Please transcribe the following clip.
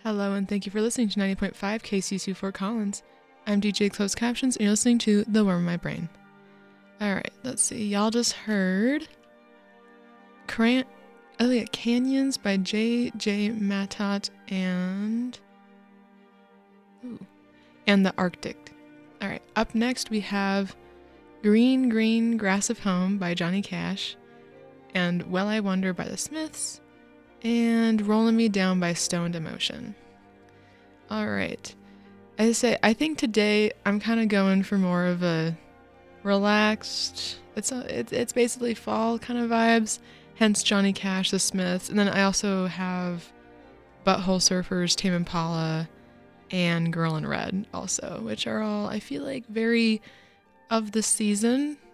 Hello, and thank you for listening to 90.5 KCC Fort Collins. I'm DJ Closed Captions, and you're listening to The Worm in My Brain. Alright, let's see. Y'all just heard Elliott Canyons by J.J. Matot and The Arctic. Alright, up next we have Green Green Grass of Home by Johnny Cash, and Well I Wonder by the Smiths, and Rolling Me Down by Stoned Emotion. Alright. I think today I'm kind of going for more of a relaxed, it's basically fall kind of vibes, hence Johnny Cash, the Smiths, and then I also have Butthole Surfers, Tame Impala, and Girl in Red also, which are all, I feel like, very of the season,